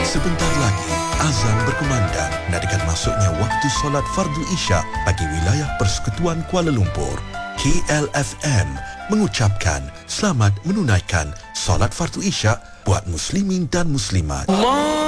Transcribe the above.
Sebentar lagi, azan berkumandang menandakan masuknya waktu solat fardu Isyak bagi wilayah Persekutuan Kuala Lumpur. KLFM mengucapkan selamat menunaikan solat fardu Isyak buat muslimin dan muslimat.